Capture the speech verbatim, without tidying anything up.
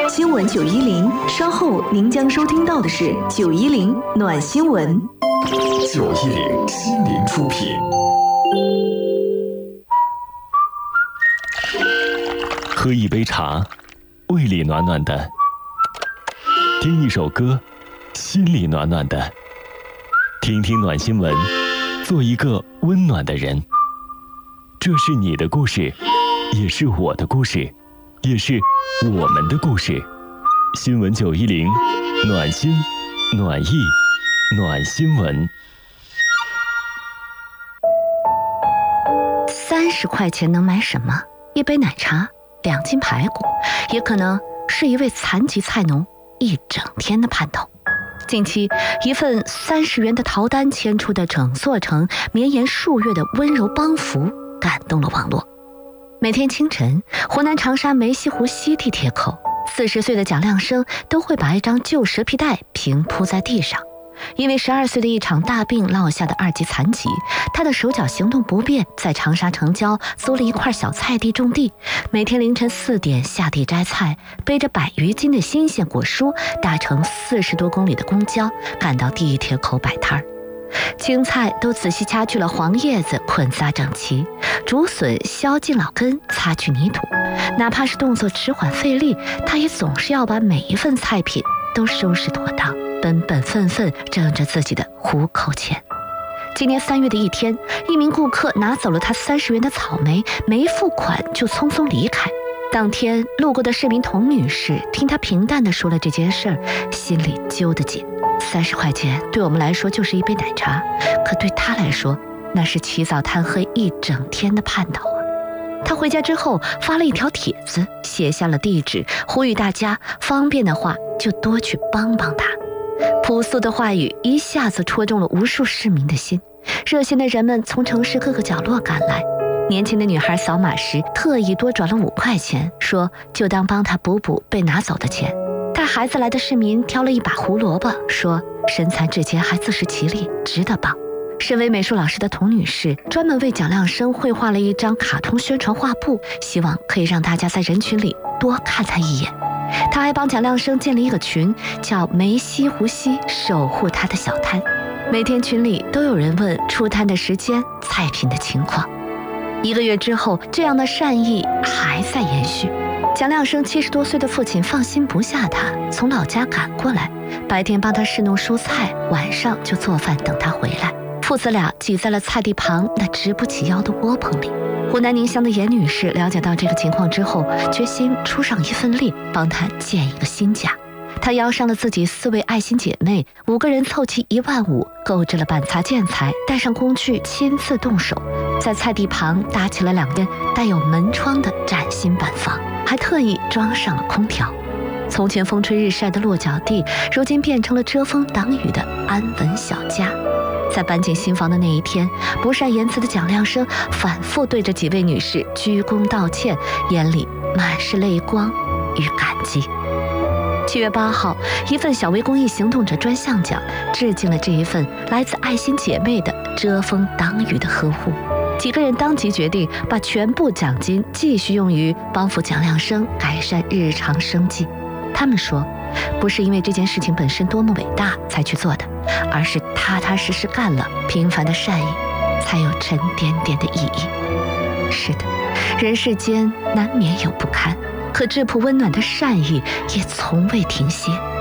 新闻九一零，稍后您将收听到的是九一零暖新闻。 九一零心灵出品。喝一杯茶，胃里暖暖的；听一首歌，心里暖暖的。听听暖新闻，做一个温暖的人。这是你的故事，也是我的故事，也是我们的故事。新闻九一零，暖心、暖意、暖新闻。 三十块钱能买什么？一杯奶茶，两斤排骨，也可能是一位残疾菜农一整天的盼头。近期，一份三十元的逃单牵出的整座城绵延数月的温柔帮扶，感动了网络。每天清晨，湖南长沙梅溪湖西地铁口，四十岁的蒋亮生都会把一张旧蛇皮袋平铺在地上。因为十二岁的一场大病落下的二级残疾，他的手脚行动不便，在长沙城郊租了一块小菜地种地，每天凌晨四点下地摘菜，背着百余斤的新鲜果蔬，搭乘四十多公里的公交，赶到地铁口摆摊儿。青菜都仔细掐去了黄叶子，捆扎整齐；竹笋削尽老根，擦去泥土。哪怕是动作迟缓费力，他也总是要把每一份菜品都收拾妥当，本本分分挣着自己的糊口钱。今年三月的一天，一名顾客拿走了他三十元的草莓，没付款就匆匆离开。当天路过的市民童女士听他平淡地说了这件事儿，心里揪得紧。三十块钱对我们来说就是一杯奶茶，可对他来说，那是起早贪黑一整天的盼头啊。他回家之后发了一条帖子，写下了地址，呼吁大家方便的话就多去帮帮他。朴素的话语一下子戳中了无数市民的心，热心的人们从城市各个角落赶来。年轻的女孩扫码时特意多转了五块钱，说就当帮她补补被拿走的钱。带孩子来的市民挑了一把胡萝卜，说身残志坚还自食其力，值得帮。身为美术老师的童女士专门为蒋亮生绘画了一张卡通宣传画布，希望可以让大家在人群里多看他一眼。他还帮蒋亮生建了一个群，叫梅溪湖西，守护他的小摊。每天群里都有人问出摊的时间、菜品的情况。一个月之后，这样的善意还在延续。蒋亮生七十多岁的父亲放心不下他，从老家赶过来，白天帮他侍弄蔬菜，晚上就做饭等他回来。父子俩挤在了菜地旁那直不起腰的窝棚里。湖南宁乡的严女士了解到这个情况之后，决心出上一份力，帮他建一个新家。她邀上了自己四位爱心姐妹，五个人凑齐一万五，购置了板擦建材，带上工具，亲自动手，在菜地旁搭起了两间带有门窗的崭新板房，还特意装上了空调。从前风吹日晒的落脚地，如今变成了遮风挡雨的安稳小家。在搬进新房的那一天，不善言辞的蒋亮生反复对着几位女士鞠躬道歉，眼里满是泪光与感激。七月八号，一份小微公益行动者专项奖致敬了这一份来自爱心姐妹的遮风挡雨的呵护。几个人当即决定把全部奖金继续用于帮扶蒋亮生改善日常生计。他们说，不是因为这件事情本身多么伟大才去做的，而是踏踏实实干了，平凡的善意才有沉甸甸的意义。是的，人世间难免有不堪，可质朴温暖的善意也从未停歇。